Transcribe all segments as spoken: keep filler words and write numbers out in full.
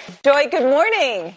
Joy, good morning.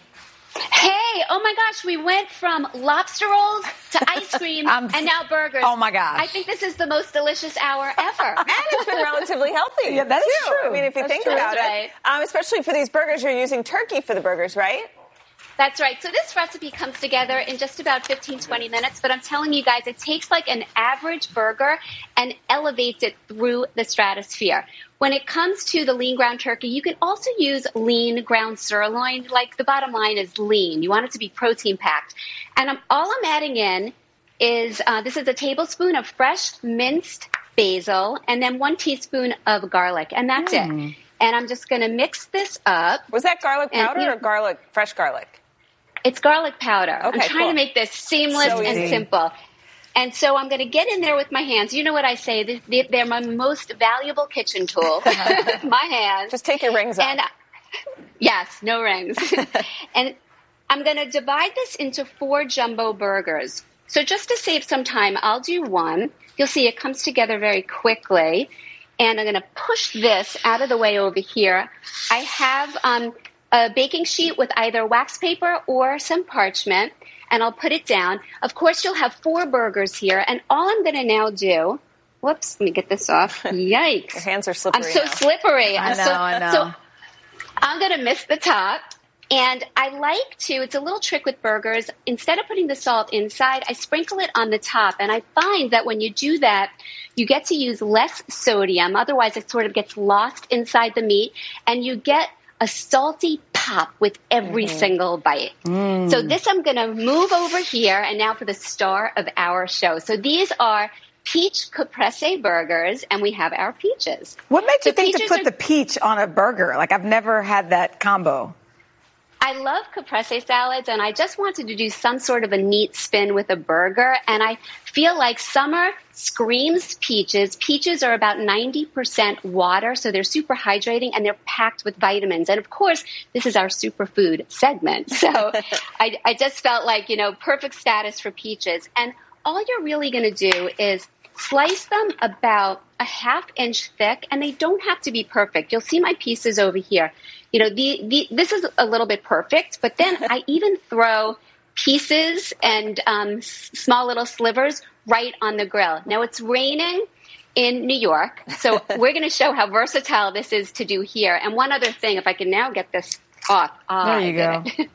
Hey, oh my gosh, we went from lobster rolls to ice cream and now burgers. Oh my gosh. I think this is the most delicious hour ever. And it's been relatively healthy. Yeah, that is too. true. I mean, if you That's think true. about That's it, right. um, especially for these burgers, you're using turkey for the burgers, right? That's right. So this recipe comes together in just about fifteen, twenty minutes, but I'm telling you guys, it takes like an average burger and elevates it through the stratosphere. When it comes to the lean ground turkey, you can also use lean ground sirloin. Like, the bottom line is lean. You want it to be protein packed. And I'm, all I'm adding in is, uh, this is a tablespoon of fresh minced basil and then one teaspoon of garlic. And that's Mm. it. And I'm just going to mix this up. Was that garlic And, powder you know, or garlic, fresh garlic? It's garlic powder. Okay, I'm trying cool. to make this seamless So and easy. simple. And so I'm going to get in there with my hands. You know what I say? They- they- They're my most valuable kitchen tool. My hands. Just take your rings off. And uh, yes, no rings. And I'm going to divide this into four jumbo burgers. So just to save some time, I'll do one. You'll see it comes together very quickly. And I'm going to push this out of the way over here. I have um, a baking sheet with either wax paper or some parchment, and I'll put it down. Of course, you'll have four burgers here, and all I'm going to now do, whoops, let me get this off. Yikes. Your hands are slippery I'm so now. slippery. I I'm know, so, I know. So I'm going to miss the top. And I like to, it's a little trick with burgers, instead of putting the salt inside, I sprinkle it on the top. And I find that when you do that, you get to use less sodium. Otherwise, it sort of gets lost inside the meat. And you get a salty pop with every Mm-hmm. single bite. Mm. So this I'm going to move over here. And now for the star of our show. So these are peach caprese burgers, and we have our peaches. What made you So think to peaches put are- the peach on a burger? Like, I've never had that combo. I love caprese salads, and I just wanted to do some sort of a neat spin with a burger. And I feel like summer screams peaches. Peaches are about ninety percent water, so they're super hydrating, and they're packed with vitamins. And of course, this is our superfood segment. So I, I just felt like, you know, perfect status for peaches. And all you're really going to do is slice them about a half inch thick, and they don't have to be perfect. You'll see my pieces over here. You know, the, the this is a little bit perfect, but then I even throw pieces and um, s- small little slivers right on the grill. Now, it's raining in New York, so we're going to show how versatile this is to do here. And one other thing, if I can now get this off. Ah, There I you did go. it.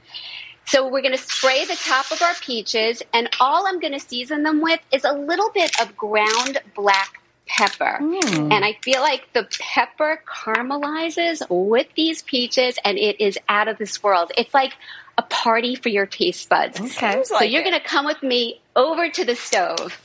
So we're going to spray the top of our peaches, and all I'm going to season them with is a little bit of ground black pepper. Mm. And I feel like the pepper caramelizes with these peaches, and it is out of this world. It's like a party for your taste buds. Okay. Seems So like you're it. going to come with me over to the stove.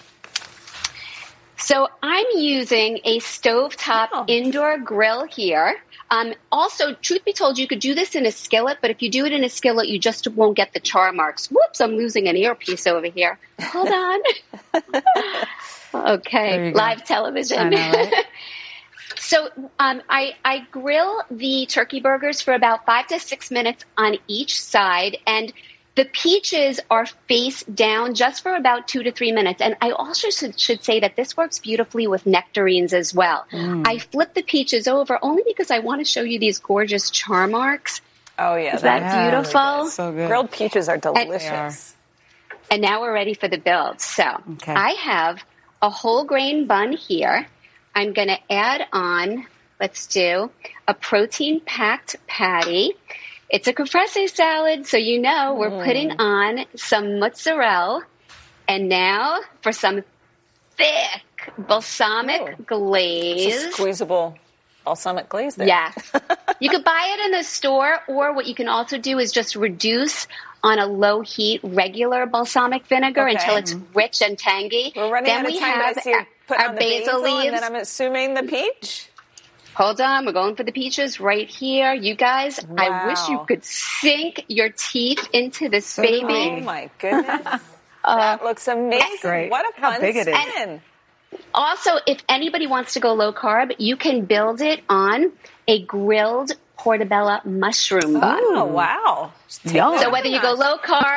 So I'm using a stovetop Oh. indoor grill here. Um, also, truth be told, you could do this in a skillet, but if you do it in a skillet, you just won't get the char marks. Whoops, I'm losing an earpiece over here. Hold on. There Okay, you go. live television. I know, right? So um, I, I grill the turkey burgers for about five to six minutes on each side, and the peaches are face down just for about two to three minutes. And I also should, should say that this works beautifully with nectarines as well. Mm. I flip the peaches over only because I want to show you these gorgeous char marks. Oh, yeah. Is that Yeah, beautiful? So good. Grilled peaches are They are. delicious. And now we're ready for the build. So Okay. I have a whole grain bun here. I'm going to add on, let's do a protein packed patty. It's a caprese salad, so you know we're Mm. putting on some mozzarella. And now for some thick balsamic Oh. glaze. It's a squeezable balsamic glaze there. Yes. You could buy it in the store, or what you can also do is just reduce on a low heat regular balsamic vinegar Okay. until it's rich and tangy. We're running then out of we time, have but I see you put our on the basil, basil, leaves. and then I'm assuming the peach. Hold on, we're going for the peaches right here. You guys, I wish you Wow. could sink your teeth into this So baby. do Oh, we. my goodness. That looks amazing. great. What a How fun big it is. spin. Also, if anybody wants to go low carb, you can build it on a grilled portobello mushroom bun. Oh, wow. Just take Yum. that So up whether a you go notch. low carb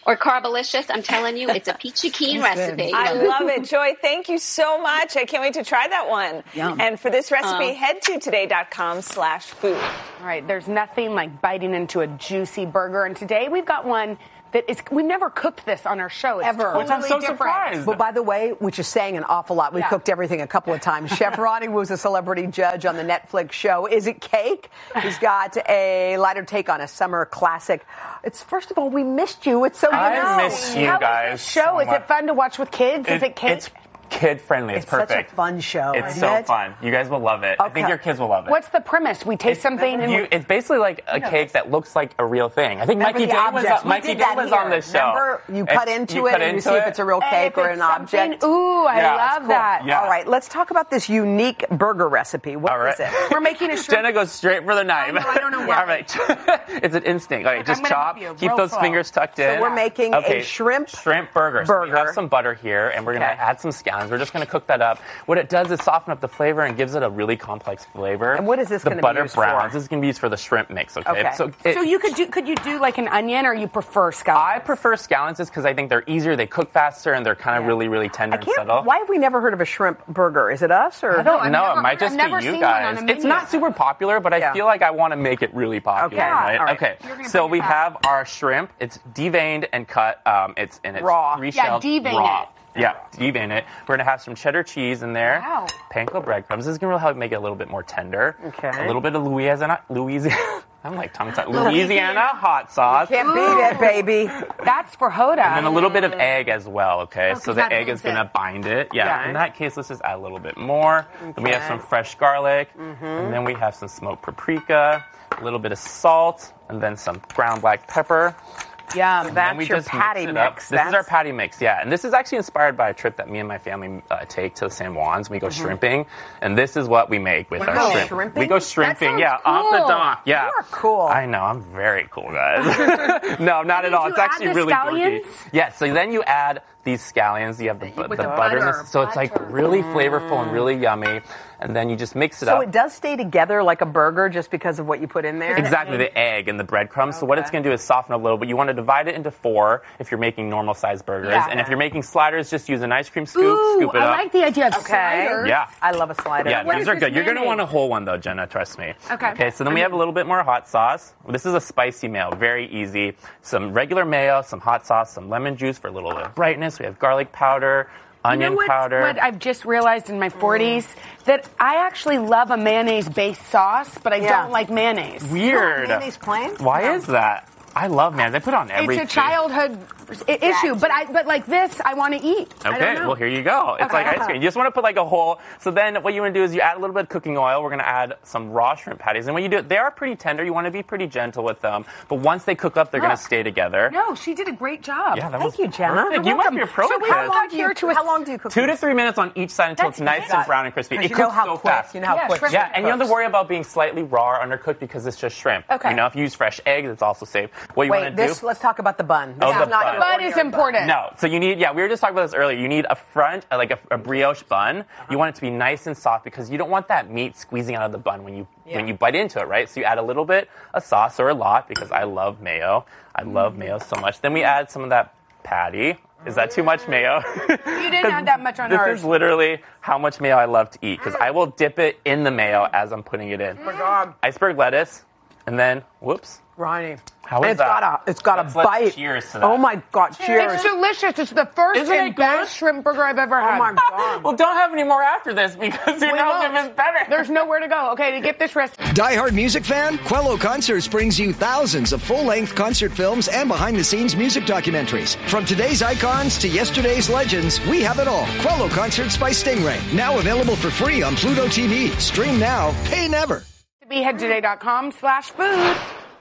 or Carbolicious. I'm telling you, it's a peachy keen recipe. I love it. Joy, thank you so much. I can't wait to try that one. Yum. And for this recipe, Uh. head to today.com slash food. All right, there's nothing like biting into a juicy burger. And today we've got one that is, we've never cooked this on our show. It's Ever. Totally Which I'm so different. surprised. But by the way, which is saying an awful lot. We've Yeah. cooked everything a couple of times. Chef Ronnie was a celebrity judge on the Netflix show Is It Cake? He's got a lighter take on a summer classic. It's first of all, we missed you. It's so good. I miss you How guys. was this show? so Is much. it fun to watch with kids? Is it cake? It's kid friendly. It's, It's perfect. such a fun show. It's isn't so it? fun. You guys will love it. I think Okay. your kids will love it. What's the premise? We taste something and You, we, it's basically like a cake that looks like a real thing. I think Remember Mikey the Day was, objects. on, We Mikey did Day that was here. on this show. Remember, you And cut into it cut and you into see if it. it's a real and cake if or it's an object. something- Ooh, I Yeah, love Cool. that. Yeah. All right, let's talk about this unique burger recipe. What All right. is it? We're making a shrimp. Jenna goes straight for the knife. I know, I don't know why. All right. It's an instinct. All right, just I'm gonna chop. help you. Keep Real those slow. fingers tucked in. So we're making okay. a shrimp shrimp burger. So we burger. have some butter here, and we're going to Okay. add some scallions. We're just going to cook that up. What it does is soften up the flavor and gives it a really complex flavor. And what is this the gonna be butter used for? browns. This is going to be used for the shrimp mix. Okay. Okay. So, it, So you could do, could you do like an onion or you prefer scallions? I prefer scallions just because I think they're easier. They cook faster and they're kind of really, really tender I and can't. subtle. Why have we never heard of a shrimp burger? Is it us or I don't I've know. never It might heard- just I've never be you seen one guys. on a It's menu. not super popular, but I Yeah. feel like I want to make it really popular. Okay. Right? All right. Okay. You're gonna So bring we it back. have our shrimp. It's deveined and cut. Um, it's and it's Raw. three Yeah, shelled devein raw. it. Yeah, devein it. We're gonna have some cheddar cheese in there. Wow. Panko breadcrumbs. This is gonna really help make it a little bit more tender. Okay. A little bit of Louisiana, Louisiana. I'm like tongue tied. Louisiana hot sauce. can't beat it, baby? That's for Hoda. And then a little bit of egg as well, okay? so 'cause the that egg is holds going to it. bind it. Yeah. Okay. In that case, let's just add a little bit more. Then we have some fresh garlic. And then we have some smoked paprika, a little bit of salt, and then some ground black pepper. Yum. And That's then we your just patty mix it up. mix. This is our That's- patty mix, yeah. And this is actually inspired by a trip that me and my family uh, take to San Juan's. We go shrimping, and this is what we make with We our go shrimp. shrimping? We go That shrimping, sounds yeah, off the cool. dock. Yeah. You are cool. I know, I'm very cool, guys. no, not Did at all. you It's add actually the really scallions? dorky. Yeah, so then you add these scallions. You have the, bu- With the, the butter, in butter. this, so it's like really flavorful and really yummy. And then you just mix it So up. it does stay together like a burger just because of what you put in there? Exactly, the egg and the breadcrumbs. So what it's going to do is soften up a little, but you want to divide it into four if you're making normal sized burgers. Yeah. And if you're making sliders, just use an ice cream scoop, Ooh, scoop it I up. like the idea of Okay. sliders. Yeah. I love a slider. Yeah, What these is are this good. You're going to want a mayonnaise? whole one, though, Jenna. Trust me. Okay. Okay, so then we have a little bit more hot sauce. This is a spicy mayo. Very easy. Some regular mayo, some hot sauce, some lemon juice for a little bit of brightness. We have garlic powder, onion You know what's- powder. what I've just realized in my forties? That I actually love a mayonnaise-based sauce, but I Yeah. don't like mayonnaise. Weird. Mayonnaise plain? Why No. is that? I love mayonnaise. I put it on everything. It's a childhood i- issue, but I but like this, I want to eat. I Okay, don't know. well, here you go. It's Okay. like ice cream. You just want to put like a whole. So then what you want to do is you add a little bit of cooking oil. We're going to add some raw shrimp patties. And when you do it, they are pretty tender. You want to be pretty gentle with them. But once they cook up, they're going Look. to stay together. No, she did a great job. Yeah, that Thank was you, Jenna. perfect. You're You must be a welcome. pro So at we this. have lunch here to a- How long do you cook Two to these? three minutes on each side until That's it's nice good. and brown and crispy. It You cooks know how so quick. fast. You know how Yeah, quick. shrimp Yeah, and you don't have cooks. to worry about being slightly raw or undercooked because it's just shrimp. Okay. You know, if you use fresh eggs, it's also safe. What you want Wait, to this. do? Let's talk about the bun. This Oh, is the not bun. your Bun ordinary is important. No, so you need, yeah, we were just talking about this earlier. You need a front, uh, like a, a brioche bun. You want it to be nice and soft because you don't want that meat squeezing out of the bun when you when you bite into it, right? So you add a little bit of sauce or a lot because I love mayo. I love mayo so much. Then we add some of that patty. Is that too much mayo? You didn't add that much on This ours. is literally how much mayo I love to eat because I will dip it in the mayo as I'm putting it in. Oh my God. Iceberg lettuce, and then whoops. Ronnie. How And is it's that? got a, it's got Let's- a let's bite. cheers to that. Oh my God, cheers. It's delicious. It's the first Isn't it and best good? shrimp burger I've ever had. Oh my God. Well, don't have any more after this because who We knows won't. if it's better. There's nowhere to go. Okay, to get this recipe. Die Hard music fan? Quello Concerts brings you thousands of full-length concert films and behind-the-scenes music documentaries. From today's icons to yesterday's legends, we have it all. Quello Concerts by Stingray. Now available for free on Pluto T V. Stream now, pay never. Be head today dot com slash food.